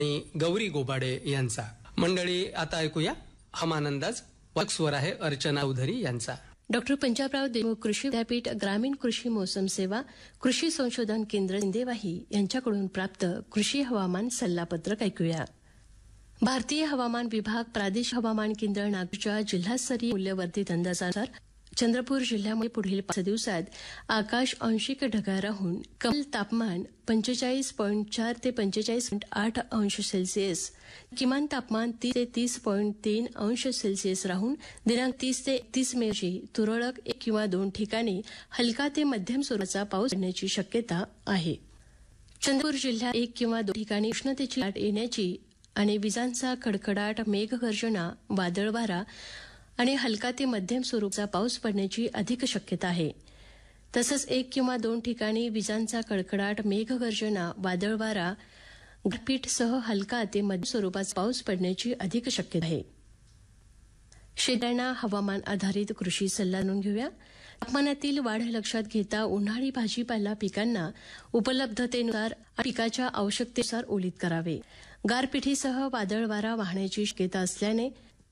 आणि गौरी गोबाडे यांचा. मंडळी, आता ऐकूया हवामान अंदाज. स्वर आहे अर्चना चौधरी यांचा. डॉक्टर पंजाबराव देशमुख कृषी विद्यापीठ, ग्रामीण कृषी मोसम सेवा, कृषी संशोधन केंद्र सिंदेवाही यांच्याकडून प्राप्त कृषी हवामान सल्लापत्रक ऐकूया. भारतीय हवामान विभाग प्रादेशिक हवामान केंद्र नागपूरच्या जिल्हास्तरीय मूल्यवर्धित अंदाजानुसार चंद्रपूर जिल्ह्यामध्ये पुढील 5 दिवसात आकाश आंशिक ढगाळ राहून कमाल तापमान 45.4 ते 45.8 अंश सेल्सिअस, किमान तापमान 30 ते 30.3 अंश सेल्सिअस राहून दिनांक 30 ते 31 मे रोजी तुरळक 1 किंवा 2 ठिकाणी हलका ते मध्यम स्वरूपाचा पाऊस पडण्याची शक्यता आहे. चंद्रपूर जिल्ह्यात 1 किंवा 2 ठिकाणी उष्णतेची लाट येण्याची आणि विजांचा कडकडाट, मेघगर्जना, वादळ वारा आणि हलका ते मध्यम स्वरूपाचा पाऊस पडण्याची अधिक शक्यता आहे. तसंच 1 किंवा 2 ठिकाणी विजांचा कडकडाट, मेघगर्जना, वादळ वारा, गारपीटसह हलका ते मध्यम स्वरूपाचा पाऊस पडण्याची अधिक शक्यता आहे. शेतकऱ्यांना हवामान आधारित कृषी सल्ला जाणून घेऊया. तापमानातील वाढ लक्षात घेता उन्हाळी भाजीपाला पिकांना उपलब्धतेनुसार पिकाच्या आवश्यकतेनुसार ओलीत करावे. गारपिटीसह वादळ वारा वाहण्याची शक्यता असल्याने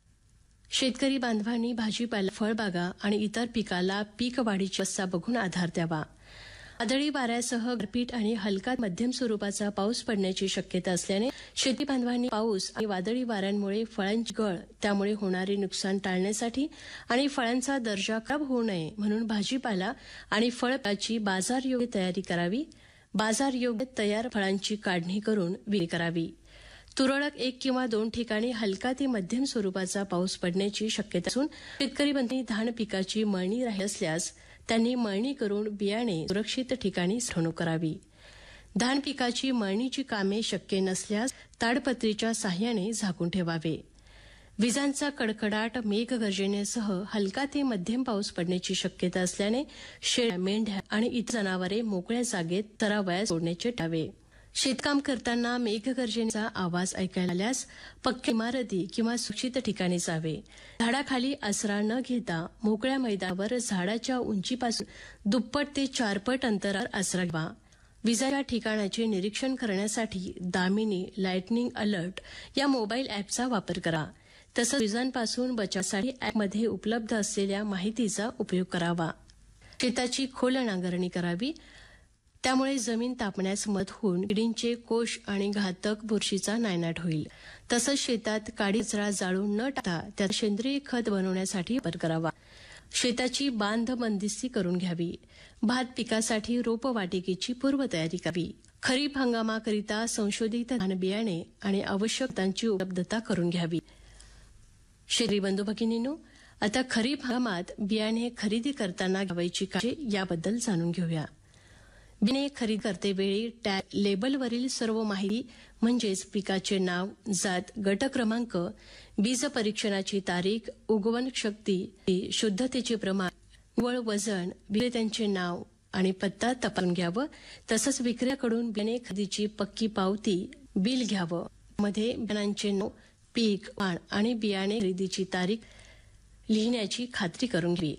शेतकरी बांधवांनी भाजीपाला, फळबागा आणि इतर पिकाला पीक वाढीची अवस्था बघून आधार द्यावा. वादळी वाऱ्यासह गारपीट आणि हलका मध्यम स्वरूपाचा पाऊस पडण्याची शक्यता असल्याने शेती बांधवांनी पाऊस आणि वादळी वाऱ्यांमुळे फळांची गळ, त्यामुळे होणारे नुकसान टाळण्यासाठी आणि फळांचा दर्जा खराब होऊ नये म्हणून भाजीपाला आणि फळपिकाची बाजारयोग्य तयारी करावी. बाजारयोग्य तयार फळांची काढणी करून विक्री करावी. तुरळक 1 किंवा 2 ठिकाणी हलका ते मध्यम स्वरूपाचा पाऊस पडण्याची शक्यता असून शेतकरी बांधवांनी धान पिकाची मळणी राहिली असल्यास त्यांनी मळणी करून बियाणे सुरक्षित ठिकाणी साठवणूक करावी. धान पिकाची मळणीची कामे शक्य नसल्यास ताडपत्रीच्या साहाय्याने झाकून ठेवावे. विजांचा कडकडाट, मेघगर्जनेसह हलका ते मध्यम पाऊस पडण्याची शक्यता असल्याने शेळ्या, मेंढ्या आणि इतर जनावरे मोकळ्या जागेत चरावयास सोडण्याचे टाळावे. शेतकाम करताना मेघगर्जनेचा आवाज ऐकायला आल्यास पक्क्या इमारती किंवा सुरक्षित ठिकाणी जावे. झाडाखाली आसरा न घेता मोकळ्या मैदानावर झाडाच्या उंचीपासून दुप्पट ते 4 पट अंतरावर आसरा घ्यावा. विजाच्या ठिकाणाचे निरीक्षण करण्यासाठी दामिनी लाइटनिंग अलर्ट या मोबाईल अॅपचा वापर करा. तसंच विजांपासून बचावासाठी अॅपमध्ये उपलब्ध असलेल्या माहितीचा उपयोग करावा. शेताची खोल नांगरणी करावी. त्यामुळे जमीन तापण्यास मदत होऊन किडींचे कोश आणि घातक बुरशीचा नायनाट होईल. तसंच शेतात काडी कचरा जाळून न टाकता त्यात सेंद्रिय खत बनवण्यासाठी वापर करावा. शेताची बांध बंदिस्ती करून घ्यावी. भात पिकासाठी रोपवाटिकेची पूर्वतयारी करावी. खरीप हंगामाकरिता संशोधित धान बियाणे आणि आवश्यक खतांची उपलब्धता करून घ्यावी. शेतकरी बंधू भगिनींनो, आता खरीप हंगामात बियाणे खरेदी करताना घ्यावयाची काळजी याबद्दल जाणून घेऊया. बियाणे खरेदी करतेवेळी टॅग, लेबलवरील सर्व माहिती म्हणजेच पिकाचे नाव, जात, गट क्रमांक, बीज परीक्षणाची तारीख, उगवण शक्ती, शुद्धतेचे प्रमाण, निव्वळ वजन, विक्रेत्यांचे नाव आणि पत्ता तपासून घ्यावं. तसंच विक्रेत्याकडून बियाणे खरेदीची पक्की पावती, बिल घ्यावं. मध्ये बियाणांचे नाव, पीक, वाण आणि बियाणे खरेदीची तारीख लिहिण्याची खात्री करून घ्यावी.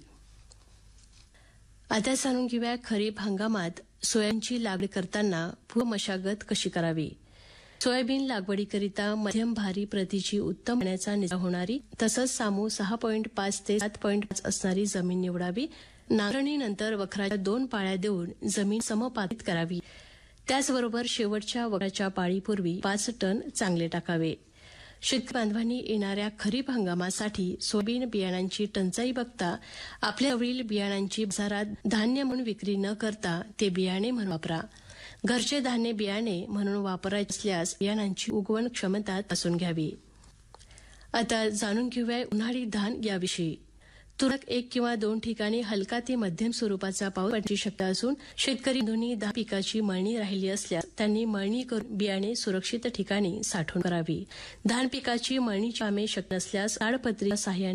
आता जाणून घेऊया खरीप हंगामात सोयाबीनची लागवड करताना पूर्व मशागत कशी करावी. सोयाबीन लागवडीकरिता मध्यम भारी प्रतीची उत्तम पाण्याचा निचरा होणारी तसंच सामू 6.5 ते 7.5 असणारी जमीन निवडावी. नांगरणीनंतर वखराच्या 2 पाळ्या देऊन जमीन समपातीत करावी. त्याचबरोबर शेवटच्या वखराच्या पाळीपूर्वी 5 टन चांगले टाकावे. शेतकरी बांधवांनी येणाऱ्या खरीप हंगामासाठी सोयाबीन बियाणांची टंचाई बघता आपल्याजवळील बियाणांची बाजारात धान्य म्हणून विक्री न करता ते बियाणे म्हणून वापरा. घरचे धान्य बियाणे म्हणून वापरायचे असल्यास बियाणांची उगवण क्षमता तपासून घ्यावी. आता जाणून घेऊया उन्हाळी धान याविषयी. तुरळक 1 किंवा 2 ठिकाणी हलका ते मध्यम स्वरूपाचा पाऊस पडण्याची शक्यता असून शेतकरी बंधूंनी धान पिकाची मळणी राहिली असल्यास त्यांनी मळणी करून बियाणे सुरक्षित ठिकाणी साठवून करावी. धान पिकाची मळणीची कामे शक्य नसल्यास ताडपत्रीच्या साहाय्याने